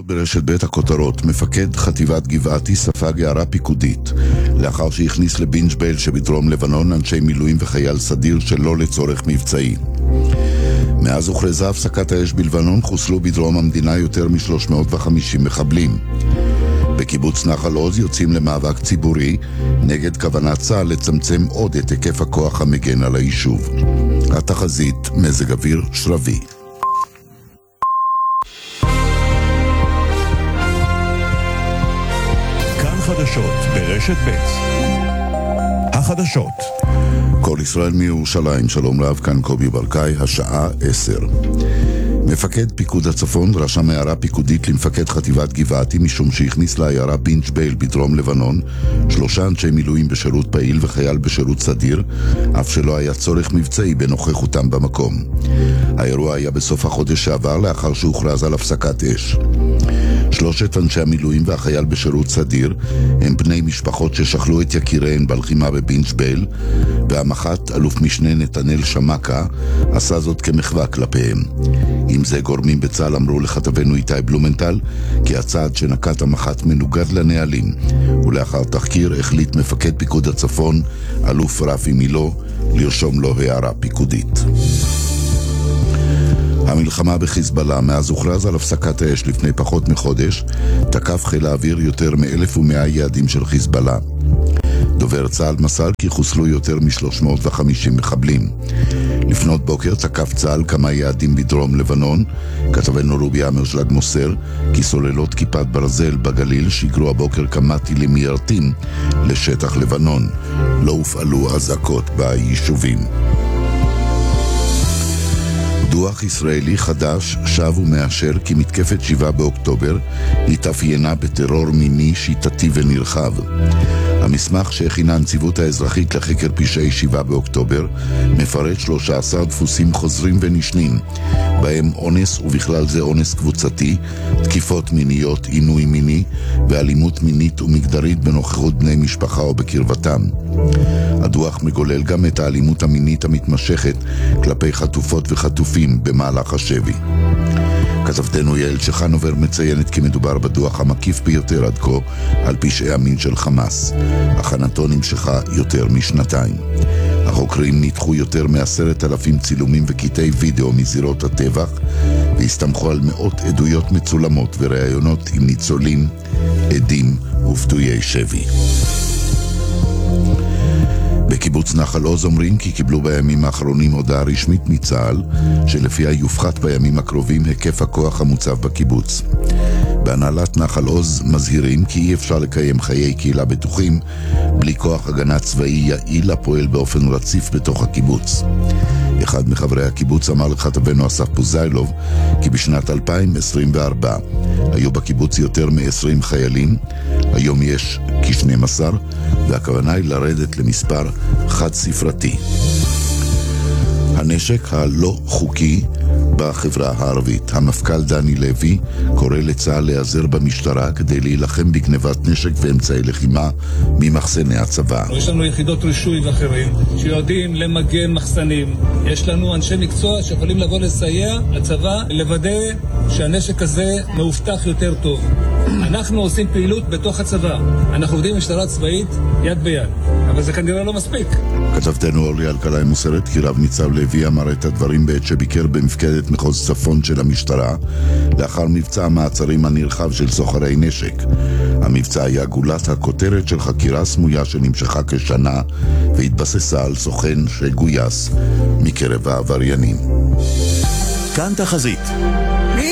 ברשת בית הכותרות, מפקד חטיבת גבעתי ספג הערה פיקודית לאחר שהכניס לבינג' בייל שבדרום לבנון אנשי מילואים וחייל סדיר שלא לצורך מבצעי. מאז הוכרזה הפסקת האש בלבנון חוסלו בדרום המדינה יותר מ-350 מחבלים. בקיבוץ נחל עוז יוצאים למאבק ציבורי נגד כוונת צה"ל לצמצם עוד את היקף הכוח המגן על היישוב. התחזית, מזג אוויר שרבי. כאן חדשות ברשת ב'. החדשות. כל ישראל מירושלים, שלום רב, כאן קובי ברקאי, השעה 10. מפקד פיקוד הצפון רשם הערה פיקודית למפקד חטיבת גבעתי משום שהכניס לעיירה בינג' בייל בדרום לבנון 3 אנשי מילואים בשירות פעיל וחייל בשירות סדיר, אף שלא היה צורך מבצעי בנוכחותם במקום. האירוע היה בסוף החודש שעבר לאחר שהוכרז על הפסקת אש. 3 אנשי המילואים והחייל בשירות סדיר הם בני משפחות ששכלו את יקיריהן בלחימה בבינג' בייל, והמח"ט אלוף משנה נתנאל שמקה עשה זאת כמחווה כלפיהם. עם זה גורמים בצה"ל אמרו לכתבנו איתי בלומנטל כי הצעד שנקט המח"ט מנוגד לנהלים, ולאחר תחקיר החליט מפקד פיקוד הצפון אלוף רפי מילו לרשום לו הערה פיקודית. המלחמה בחיזבאללה, מאז הוכרז על הפסקת האש לפני פחות מחודש, תקף חיל האוויר יותר מ-1,100 יעדים של חיזבאללה. דובר צה"ל מסר כי חוסלו יותר מ-350 מחבלים. לפנות בוקר תקף צה"ל כמה יעדים בדרום לבנון. כתבנו רובי אמרשלג מוסר כי סוללות כיפת ברזל בגליל שיגרו הבוקר כמה טילים מיירטים לשטח לבנון. לא הופעלו אזעקות ביישובים. דוח ישראלי חדש שב ומאשר כי מתקפת 7 באוקטובר התאפיינה בטרור מיני שיטתי ונרחב. המסמך שהכינה הנציבות האזרחית לחקר פשעי 7 באוקטובר מפרט 13 דפוסים חוזרים ונשנים, בהם אונס ובכלל זה אונס קבוצתי, תקיפות מיניות, עינוי מיני ואלימות מינית ומגדרית בנוכחות בני משפחה או בקרבתם. הדוח מגולל גם את האלימות המינית המתמשכת כלפי חטופות וחטופים במהלך השבי. כתבתנו יעל שחנובר מציינת כי מדובר בדוח המקיף ביותר עד כה על פשעי המין של חמאס. הכנתו נמשכה יותר משנתיים. החוקרים ניתחו יותר מ10,000 צילומים וקטעי וידאו מזירות הטבח והסתמכו על מאות עדויות מצולמות וראיונות עם ניצולים, עדים ופדויי שבי. בקיבוץ נחל עוז אומרים כי קיבלו בימים האחרונים הודעה רשמית מצה"ל שלפיה יופחת בימים הקרובים היקף הכוח המוצב בקיבוץ. בהנהלת נחל עוז מזהירים כי אי אפשר לקיים חיי קהילה בטוחים בלי כוח הגנה צבאי יעיל הפועל באופן רציף בתוך הקיבוץ. אחד מחברי הקיבוץ אמר לכתבנו אסף פוזיילוב כי בשנת 2024 היו בקיבוץ יותר מ-20 חיילים, היום יש כ-12, והכוונה היא לרדת למספר חד ספרתי. הנשק הלא חוקי בחברה הערבית. המפכ"ל דני לוי קורא לצה"ל להיעזר במשטרה כדי להילחם בגנבת נשק ואמצעי לחימה ממחסני הצבא. יש לנו יחידות רישוי ואחרים שיודעים למגן מחסנים. יש לנו אנשי מקצוע שיכולים לבוא לסייע לצבא לוודא שהנשק הזה מאובטח יותר טוב. אנחנו עושים פעילות בתוך הצבא. אנחנו עובדים משטרה צבאית יד ביד, אבל זה כנראה לא מספיק. כתבתנו אורלי אלקלעי מוסרת כי רב ניצב לוי אמר את הדברים בעת שביקר במפקדת מחוז צפון של המשטרה לאחר מבצע המעצרים הנרחב של סוחרי נשק. המבצע היה גולת הכותרת של חקירה סמויה שנמשכה כשנה והתבססה על סוכן שגויס מקרב העבריינים. כאן תחזית.